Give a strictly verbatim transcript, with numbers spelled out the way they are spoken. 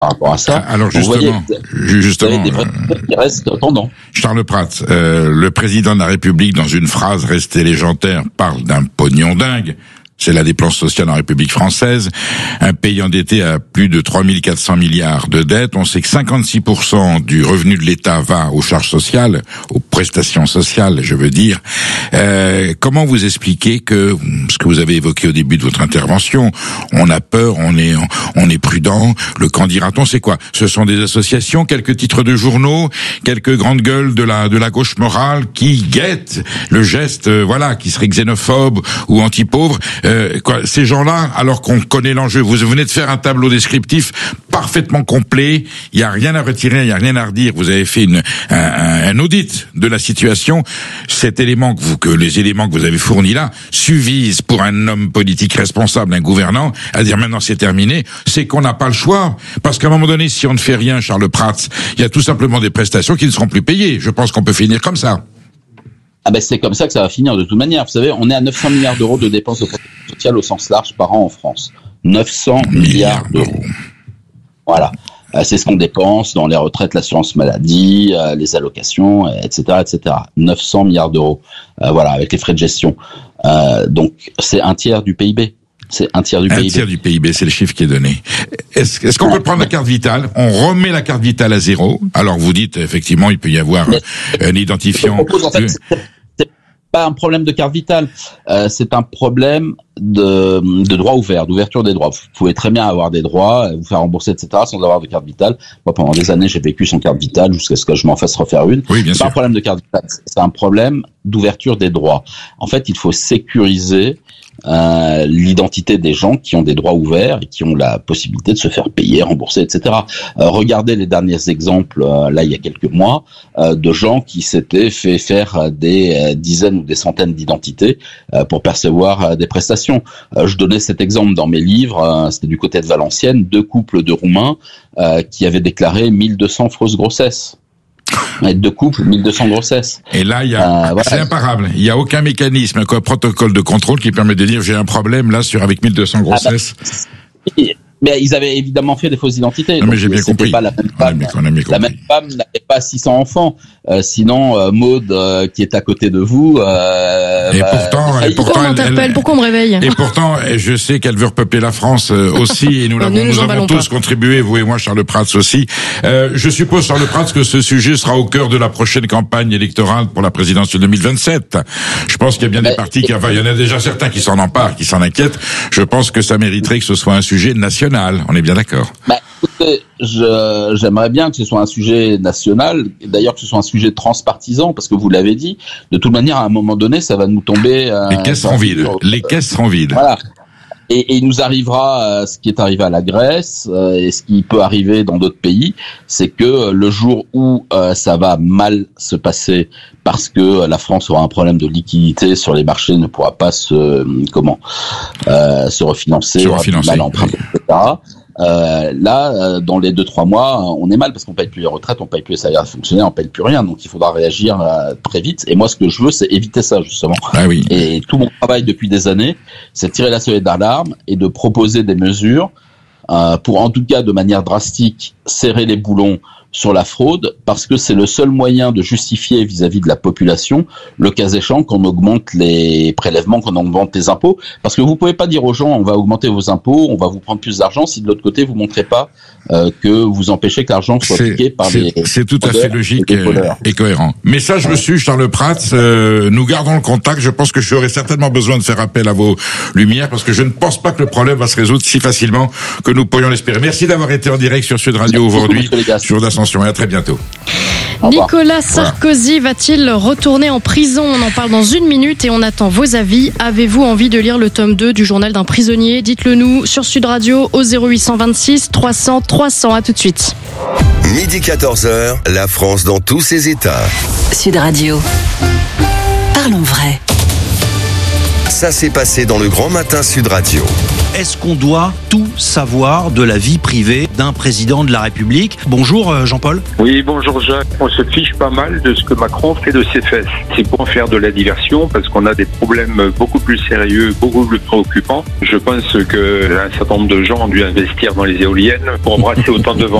par rapport à ça. Alors justement, vous voyez, justement, vous avez des vrais qui restent pendant. Charles Prats, euh, le président de la République, dans une phrase restée légendaire, parle d'un pognon dingue. C'est la dépense sociale en République française. Un pays endetté à plus de trois mille quatre cents milliards de dettes. On sait que cinquante-six pour cent du revenu de l'État va aux charges sociales, aux prestations sociales, je veux dire. Euh, comment vous expliquez que, ce que vous avez évoqué au début de votre intervention, on a peur, on est, on est prudent, le qu'en dira-t-on, c'est quoi? Ce sont des associations, quelques titres de journaux, quelques grandes gueules de la, de la gauche morale qui guettent le geste, euh, voilà, qui serait xénophobe ou anti-pauvre. Euh, quoi, ces gens-là, alors qu'on connaît l'enjeu, vous venez de faire un tableau descriptif parfaitement complet, il n'y a rien à retirer, il n'y a rien à redire, vous avez fait une, un, un audit de la situation, cet élément que, vous, que les éléments que vous avez fournis là suffisent pour un homme politique responsable, un gouvernant, à dire maintenant c'est terminé, c'est qu'on n'a pas le choix, parce qu'à un moment donné, si on ne fait rien, Charles Prats, il y a tout simplement des prestations qui ne seront plus payées, je pense qu'on peut finir comme ça. Ah ben c'est comme ça que ça va finir de toute manière. Vous savez, on est à neuf cents milliards d'euros de dépenses de protection sociale au sens large par an en France. neuf cents milliards d'euros. Voilà. Euh, c'est ce qu'on dépense dans les retraites, l'assurance maladie, euh, les allocations, et cetera, et cetera. neuf cents milliards d'euros. Euh, voilà, avec les frais de gestion. Euh, donc c'est un tiers du P I B. C'est un tiers du P I B. Un tiers du P I B, c'est le chiffre qui est donné. Est-ce, est-ce qu'on peut prendre la carte vitale? On remet la carte vitale à zéro. Alors vous dites, effectivement, il peut y avoir Mais, un identifiant. Je propose, en fait, c'est, c'est pas un problème de carte vitale. Euh, c'est un problème de, de droit ouvert, d'ouverture des droits. Vous pouvez très bien avoir des droits, vous faire rembourser, et cetera, sans avoir de carte vitale. Moi, pendant des années, j'ai vécu sans carte vitale jusqu'à ce que je m'en fasse refaire une. Oui, bien c'est sûr. pas un problème de carte vitale. C'est un problème d'ouverture des droits. En fait, il faut sécuriser Euh, l'identité des gens qui ont des droits ouverts et qui ont la possibilité de se faire payer, rembourser, et cetera. Euh, regardez les derniers exemples, euh, là, il y a quelques mois, euh, de gens qui s'étaient fait faire des euh, dizaines ou des centaines d'identités euh, pour percevoir euh, des prestations. Euh, je donnais cet exemple dans mes livres, euh, c'était du côté de Valenciennes, deux couples de Roumains euh, qui avaient déclaré mille deux cents fausses grossesses. Deux couples, mille deux cents grossesses. Et là, il y a, euh, voilà. C'est imparable. Il n'y a aucun mécanisme, un protocole de contrôle qui permet de dire j'ai un problème là sur avec mille deux cents grossesses. Ah bah, mais ils avaient évidemment fait des fausses identités. Non, mais j'ai bien compris. Pas la même femme. On a bien, on a bien la même femme n'avait pas six cents enfants. Euh, sinon, euh, Maud, euh, qui est à côté de vous. Euh, et bah, pourtant, bah, et pourtant, pourquoi on m'interpelle, pourquoi on me réveille? Et pourtant, je sais qu'elle veut repeupler la France euh, aussi, et nous, l'avons, nous, nous avons tous pas. contribué, vous et moi, Charles Prats aussi. Euh, je suppose, Charles Prats, que ce sujet sera au cœur de la prochaine campagne électorale pour la présidentielle deux mille vingt-sept. Je pense qu'il y a bien bah, des partis qui, enfin, il y en a déjà certains qui s'en emparent, qui s'en inquiètent. Je pense que ça mériterait que ce soit un sujet national. On est bien d'accord. Bah, écoutez, je, j'aimerais bien que ce soit un sujet national, d'ailleurs que ce soit un sujet transpartisan, parce que vous l'avez dit, de toute manière, à un moment donné, ça va nous tomber... Euh, Les caisses seront vides. Euh, Les caisses seront vides. Voilà. Et, et il nous arrivera euh, ce qui est arrivé à la Grèce euh, et ce qui peut arriver dans d'autres pays, c'est que euh, le jour où euh, ça va mal se passer parce que euh, la France aura un problème de liquidité sur les marchés, ne pourra pas se euh, comment euh, se refinancer, se refinancer. mal emprunter, et cetera. Euh, là, euh, dans les deux trois mois, on est mal parce qu'on paye plus les retraites, on paye plus les salaires fonctionnaires, on paye plus rien. Donc, il faudra réagir euh, très vite. Et moi, ce que je veux, c'est éviter ça justement. Ah oui. Et tout mon travail depuis des années, c'est tirer la sonnette d'alarme et de proposer des mesures euh, pour, en tout cas, de manière drastique, serrer les boulons sur la fraude, parce que c'est le seul moyen de justifier vis-à-vis de la population, le cas échéant, qu'on augmente les prélèvements, qu'on augmente les impôts, parce que vous pouvez pas dire aux gens on va augmenter vos impôts, on va vous prendre plus d'argent, si de l'autre côté vous montrez pas euh, que vous empêchez que l'argent soit c'est, piqué par c'est, les c'est tout à fait logique et, et cohérent. Message reçu, Charles Prats, euh, nous gardons le contact, je pense que j'aurai certainement besoin de faire appel à vos lumières, parce que je ne pense pas que le problème va se résoudre si facilement que nous pourrions l'espérer. Merci d'avoir été en direct sur Sud Radio aujourd'hui, sur d'Ascension. Et à très bientôt. Nicolas Sarkozy voilà. va-t-il retourner en prison? On en parle dans une minute et on attend vos avis. Avez-vous envie de lire le tome deux du journal d'un prisonnier? Dites-le nous sur Sud Radio au zéro huit vingt-six trois cents trois cents. À tout de suite. Midi quatorze heures, la France dans tous ses états. Sud Radio. Parlons vrai. Ça s'est passé dans le Grand Matin Sud Radio. Est-ce qu'on doit tout savoir de la vie privée d'un président de la République? Bonjour Jean-Paul. Oui, bonjour Jacques. On se fiche pas mal de ce que Macron fait de ses fesses. C'est pour faire de la diversion parce qu'on a des problèmes beaucoup plus sérieux, beaucoup plus préoccupants. Je pense que un certain nombre de gens ont dû investir dans les éoliennes pour embrasser autant de vent.